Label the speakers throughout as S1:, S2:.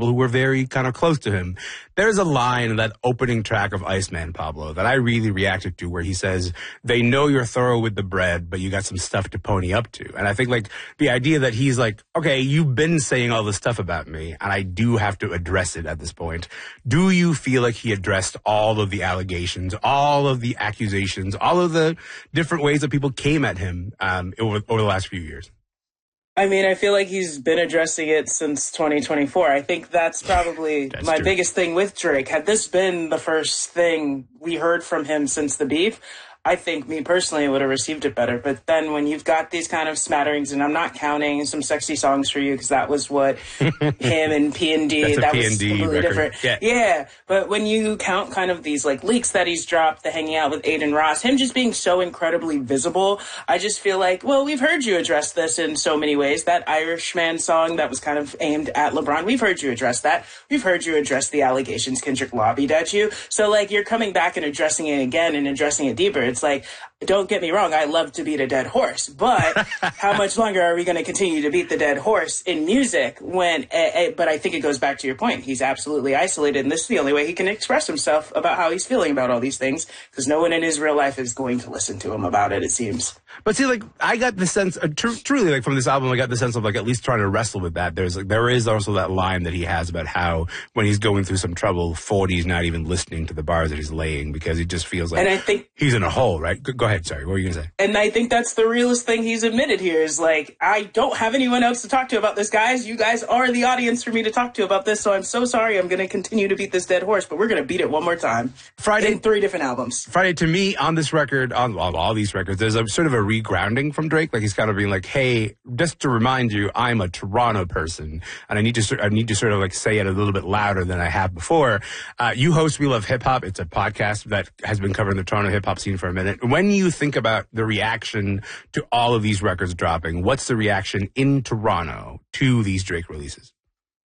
S1: people who were very kind of close to him. There's a line in that opening track of Iceman, Pablo, that I really reacted to where he says, they know you're thorough with the bread, but you got some stuff to pony up to. And I think like the idea that he's like, okay, you've been saying all this stuff about me and I do have to address it at this point. Do you feel like he addressed all of the allegations, all of the accusations, all of the different ways that people came at him over the last few years?
S2: I mean, I feel like he's been addressing it since 2024. I think that's probably my biggest thing with Drake. Had this been the first thing we heard from him since the beef, I think me personally would have received it better. But then when you've got these kind of smatterings, and I'm not counting Some Sexy Songs for You because that was what him and P&D, that was completely different. Yeah, but when you count kind of these like leaks that he's dropped, the hanging out with Aiden Ross, him just being so incredibly visible, I just feel like, well, we've heard you address this in so many ways. That Irishman song that was kind of aimed at LeBron, we've heard you address that. We've heard you address the allegations Kendrick lobbied at you. So like you're coming back and addressing it again and addressing it deeper. It's like, don't get me wrong, I love to beat a dead horse, but how much longer are we going to continue to beat the dead horse in music when, but I think it goes back to your point. He's absolutely isolated, and this is the only way he can express himself about how he's feeling about all these things, because no one in his real life is going to listen to him about it, it seems.
S1: But see, like, I got the sense, truly, like, from this album, I got the sense of, like, at least trying to wrestle with that. There is also that line that he has about how, when he's going through some trouble, 40's not even listening to the bars that he's laying, because he just feels like
S2: and I think
S1: he's in a hole, right? Go ahead, sorry, what were you going to say?
S2: And I think that's the realest thing he's admitted here is, like, I don't have anyone else to talk to about this, guys. You guys are the audience for me to talk to about this, so I'm so sorry. I'm going to continue to beat this dead horse, but we're going to beat it one more time. Friday, in 3 different albums.
S1: Friday, to me, on this record, on all these records, there's a sort of a regrounding from Drake. Like, he's kind of being like, hey, just to remind you, I'm a Toronto person, and I need to sort of like say it a little bit louder than I have before. You host We Love Hip Hop. It's a podcast that has been covering the Toronto hip hop scene for a minute. When you think about the reaction to all of these records dropping, what's the reaction in Toronto to these Drake releases?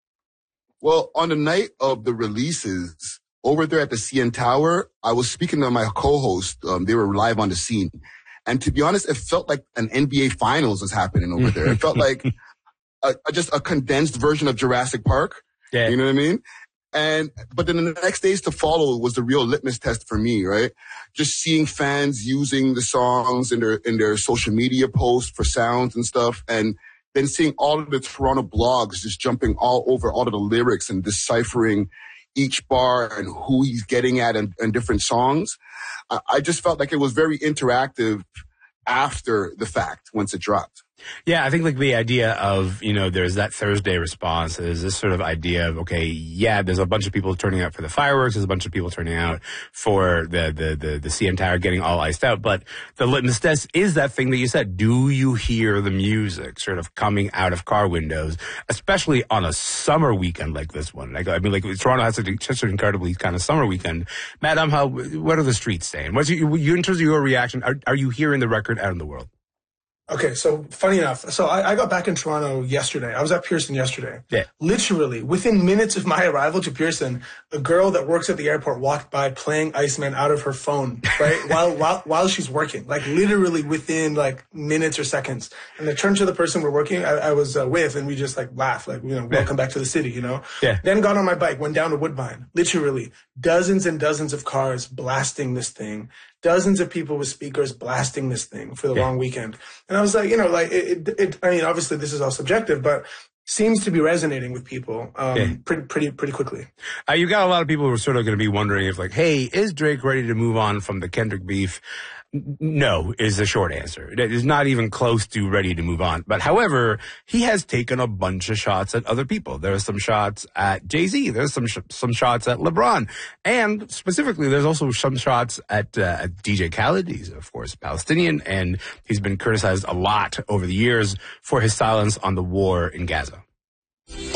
S3: Well, on the night of the releases, over there at the CN Tower, I was speaking to my co-host. They were live on the scene. And to be honest, it felt like an NBA Finals was happening over there. It felt like just a condensed version of Jurassic Park. Yeah. You know what I mean? But then the next days to follow was the real litmus test for me, right? Just seeing fans using the songs in their social media posts for sounds and stuff. And then seeing all of the Toronto blogs just jumping all over all of the lyrics and deciphering each bar and who he's getting at and different songs. I just felt like it was very interactive after the fact once it dropped.
S1: Yeah, I think like the idea of, there's that Thursday response. There's this sort of idea of, okay, yeah, there's a bunch of people turning out for the fireworks. There's a bunch of people turning out for the CN Tower getting all iced out. But the litmus test is that thing that you said. Do you hear the music sort of coming out of car windows, especially on a summer weekend like this one? Toronto has such an incredibly kind of summer weekend. Madam, what are the streets saying? What's in terms of your reaction? Are you hearing the record out in the world?
S4: Okay, so funny enough, I got back in Toronto yesterday. I was at Pearson yesterday. Yeah. Literally, within minutes of my arrival to Pearson, a girl that works at the airport walked by playing Iceman out of her phone, right? while she's working. Like, literally within, like, minutes or seconds. And I turned to the person we're working, I was with, and we just, like, laughed, like, welcome back to the city, Yeah. Then got on my bike, went down to Woodbine. Literally, dozens and dozens of cars blasting this thing. Dozens of people with speakers blasting this thing for the long weekend. And I was like, obviously this is all subjective, but seems to be resonating with people pretty quickly.
S1: You got a lot of people who are sort of going to be wondering if, like, hey, is Drake ready to move on from the Kendrick beef? No, is the short answer. It is not even close to ready to move on. But however, he has taken a bunch of shots at other people. There are some shots at Jay-Z. There's some shots at LeBron. And specifically, there's also some shots at DJ Khaled. He's, of course, Palestinian, and he's been criticized a lot over the years for his silence on the war in Gaza.